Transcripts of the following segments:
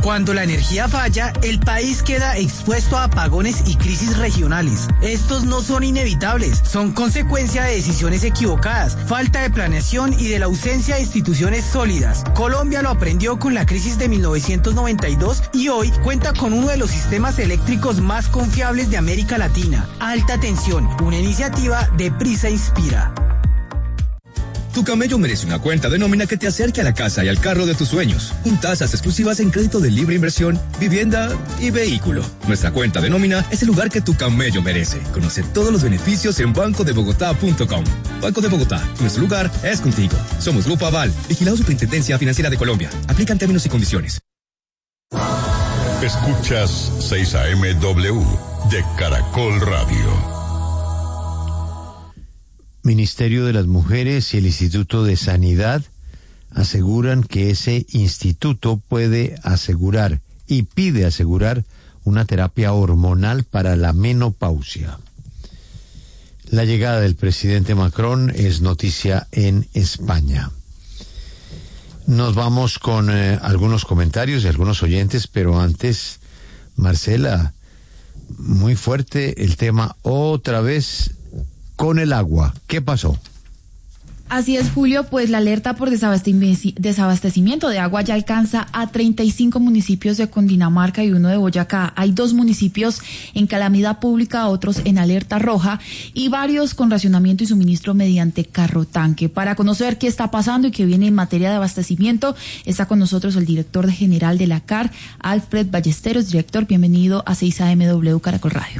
Cuando la energía falla, el país queda expuesto a apagones y crisis regionales. Estos no son inevitables, son consecuencia de decisiones equivocadas, falta de planeación y de la ausencia de instituciones sólidas. Colombia lo aprendió con la crisis de 1992 y hoy cuenta con uno de los sistemas eléctricos más confiables de América Latina. Alta Tensión, una iniciativa de Prisa Inspira. Tu camello merece una cuenta de nómina que te acerque a la casa y al carro de tus sueños, con tasas exclusivas en crédito de libre inversión, vivienda y vehículo. Nuestra cuenta de nómina es el lugar que tu camello merece. Conoce todos los beneficios en bancodebogotá.com. Banco de Bogotá, nuestro lugar es contigo. Somos Grupo Aval, vigilado Superintendencia Financiera de Colombia. Aplican términos y condiciones. Escuchas 6am-W de Caracol Radio. Ministerio de las Mujeres y el Instituto de Sanidad aseguran que ese instituto puede asegurar y pide asegurar una terapia hormonal para la menopausia. La llegada del presidente Macron es noticia en España. Nos vamos con algunos comentarios de algunos oyentes, pero antes, Marcela, muy fuerte el tema otra vez con el agua. ¿Qué pasó? Así es, Julio, pues la alerta por desabastecimiento de agua ya alcanza a 35 municipios de Cundinamarca y uno de Boyacá. Hay 2 municipios en calamidad pública, otros en alerta roja y varios con racionamiento y suministro mediante carro tanque. Para conocer qué está pasando y qué viene en materia de abastecimiento, está con nosotros el director general de la CAR, Alfred Ballesteros. Director, bienvenido a 6am-W Caracol Radio.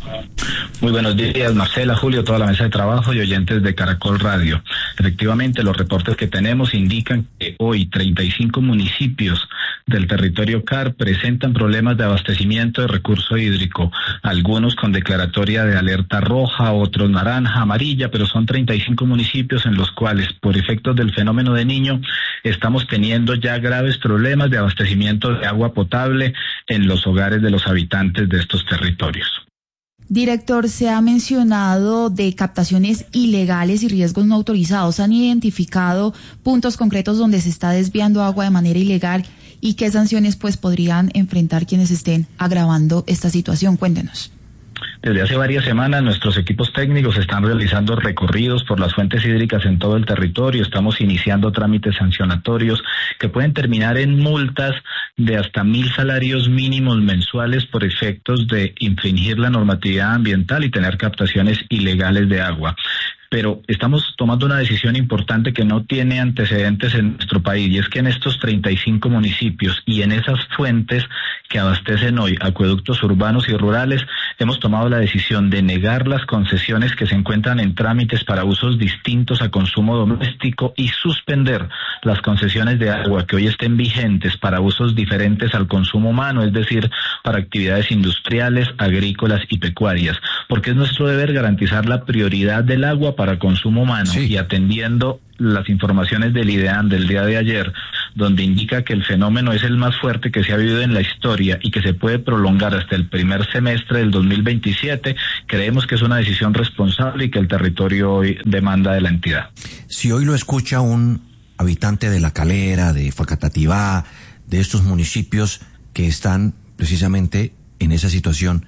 Muy buenos días, Marcela, Julio, toda la mesa de trabajo y oyentes de Caracol Radio. Efectivamente, los reportes que tenemos indican que hoy 35 municipios del territorio CAR presentan problemas de abastecimiento de recurso hídrico, algunos con declaratoria de alerta roja, otros naranja, amarilla, pero son 35 municipios en los cuales, por efectos del fenómeno de Niño, estamos teniendo ya graves problemas de abastecimiento de agua potable en los hogares de los habitantes de estos territorios. Director, se ha mencionado de captaciones ilegales y riesgos no autorizados. ¿Han identificado puntos concretos donde se está desviando agua de manera ilegal y qué sanciones pues podrían enfrentar quienes estén agravando esta situación? Cuéntenos. Desde hace varias semanas nuestros equipos técnicos están realizando recorridos por las fuentes hídricas en todo el territorio. Estamos iniciando trámites sancionatorios que pueden terminar en multas de hasta 1.000 salarios mínimos mensuales por efectos de infringir la normatividad ambiental y tener captaciones ilegales de agua. Pero estamos tomando una decisión importante que no tiene antecedentes en nuestro país, y es que en estos 35 municipios y en esas fuentes que abastecen hoy acueductos urbanos y rurales, hemos tomado la decisión de negar las concesiones que se encuentran en trámites para usos distintos a consumo doméstico y suspender las concesiones de agua que hoy estén vigentes para usos diferentes al consumo humano, es decir, para actividades industriales, agrícolas y pecuarias, porque es nuestro deber garantizar la prioridad del agua para consumo humano. Sí. Y atendiendo las informaciones del IDEAM del día de ayer, donde indica que el fenómeno es el más fuerte que se ha vivido en la historia y que se puede prolongar hasta el primer semestre del 2027, creemos que es una decisión responsable y que el territorio hoy demanda de la entidad. Si hoy lo escucha un habitante de La Calera, de Facatativá, de estos municipios que están precisamente en esa situación,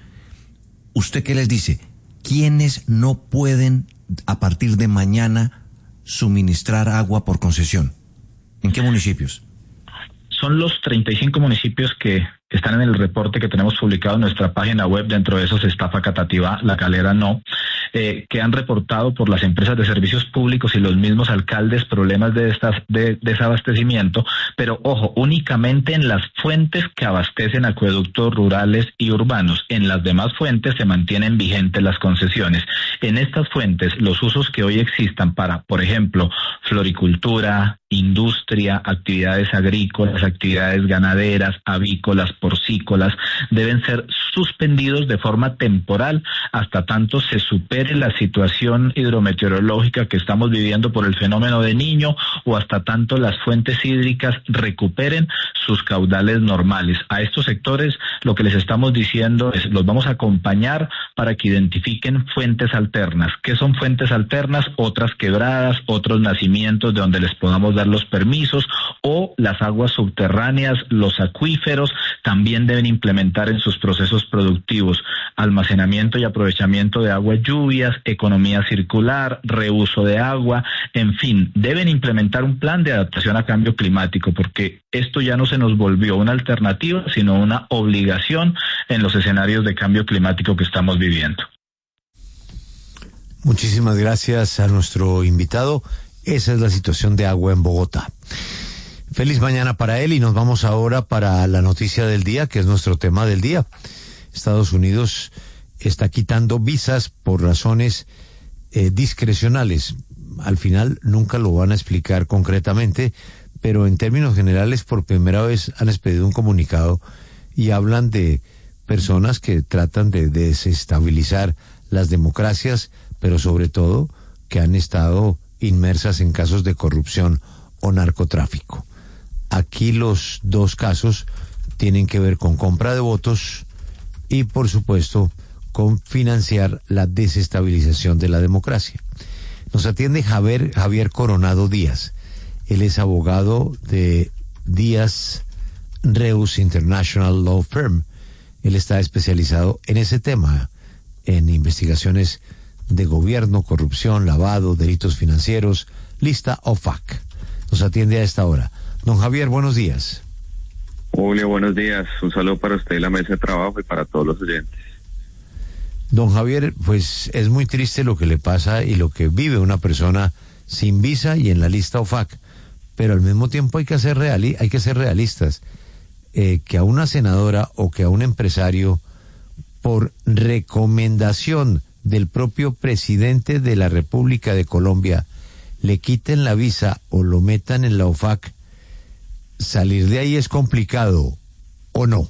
¿usted qué les dice? ¿Quiénes no pueden a partir de mañana suministrar agua por concesión? ¿En qué municipios? Son los 35 municipios que están en el reporte que tenemos publicado en nuestra página web. Dentro de esos está Facatativá, La Calera no, que han reportado por las empresas de servicios públicos y los mismos alcaldes problemas de desabastecimiento, pero ojo, únicamente en las fuentes que abastecen acueductos rurales y urbanos. En las demás fuentes se mantienen vigentes las concesiones. En estas fuentes, los usos que hoy existan para, por ejemplo, floricultura, industria, actividades agrícolas, actividades ganaderas, avícolas, porcícolas, deben ser suspendidos de forma temporal hasta tanto se supere la situación hidrometeorológica que estamos viviendo por el fenómeno de Niño, o hasta tanto las fuentes hídricas recuperen sus caudales normales. A estos sectores lo que les estamos diciendo es, los vamos a acompañar para que identifiquen fuentes alternas. ¿Qué son fuentes alternas? Otras quebradas, otros nacimientos de donde les podamos dar los permisos, o las aguas subterráneas, los acuíferos, también deben implementar en sus procesos productivos almacenamiento y aprovechamiento de aguas lluvias, economía circular, reuso de agua, en fin, deben implementar un plan de adaptación a cambio climático, porque esto ya no se nos volvió una alternativa, sino una obligación en los escenarios de cambio climático que estamos viviendo. Muchísimas gracias a nuestro invitado. Esa es la situación de agua en Bogotá. Feliz mañana para él y nos vamos ahora para la noticia del día, que es nuestro tema del día. Estados Unidos está quitando visas por razones discrecionales. Al final nunca lo van a explicar concretamente, pero en términos generales por primera vez han expedido un comunicado y hablan de personas que tratan de desestabilizar las democracias, pero sobre todo que han estado inmersas en casos de corrupción o narcotráfico. Aquí los dos casos tienen que ver con compra de votos y, por supuesto, con financiar la desestabilización de la democracia. Nos atiende Javier Coronado Díaz. Él es abogado de Díaz Reus International Law Firm. Él está especializado en ese tema, en investigaciones de gobierno, corrupción, lavado, delitos financieros, lista OFAC. Nos atiende a esta hora. Don Javier, buenos días. Julio, buenos días. Un saludo para usted y la mesa de trabajo y para todos los oyentes. Don Javier, pues es muy triste lo que le pasa y lo que vive una persona sin visa y en la lista OFAC, pero al mismo tiempo hay que ser realistas. Que a una senadora o que a un empresario, por recomendación del propio presidente de la República de Colombia, le quiten la visa o lo metan en la OFAC, salir de ahí es complicado, ¿o no?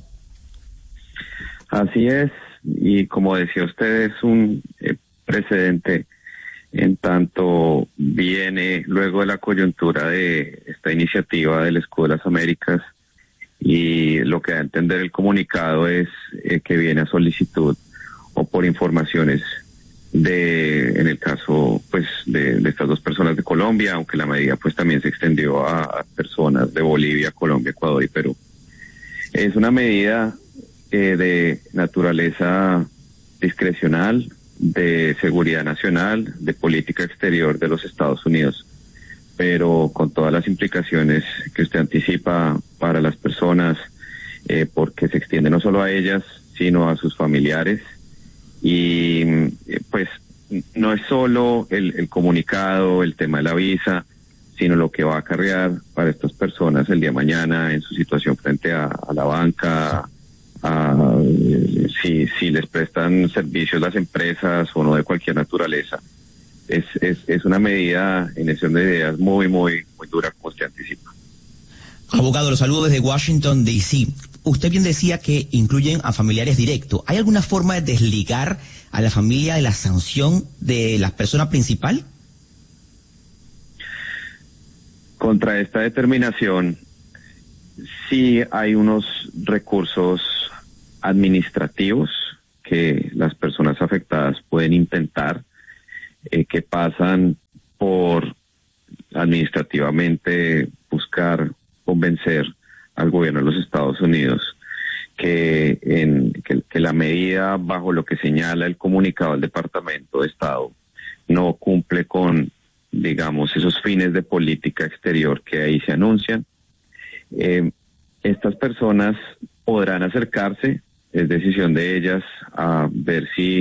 Así es, y como decía usted, es un precedente en tanto viene luego de la coyuntura de esta iniciativa del Escudo de las Américas, y lo que da a entender el comunicado es que viene a solicitud o por informaciones en el caso pues de estas dos personas de Colombia, aunque la medida pues también se extendió a personas de Bolivia, Colombia, Ecuador y Perú. Es una medida de naturaleza discrecional, de seguridad nacional, de política exterior de los Estados Unidos, pero con todas las implicaciones que usted anticipa para las personas, porque se extiende no solo a ellas, sino a sus familiares. Y pues no es solo el comunicado, el tema de la visa, sino lo que va a acarrear para estas personas el día de mañana en su situación frente a la banca, si les prestan servicios las empresas o no de cualquier naturaleza. Es una medida en ese orden de ideas muy dura, como usted anticipa. Abogado, los saludo desde Washington, D.C. Usted bien decía que incluyen a familiares directos. ¿Hay alguna forma de desligar a la familia de la sanción de la persona principal? Contra esta determinación, sí hay unos recursos administrativos que las personas afectadas pueden intentar, que pasan por administrativamente buscar convencer al gobierno de los Estados Unidos que la medida bajo lo que señala el comunicado del Departamento de Estado no cumple con, digamos, esos fines de política exterior que ahí se anuncian. Estas personas podrán acercarse, es decisión de ellas, a ver si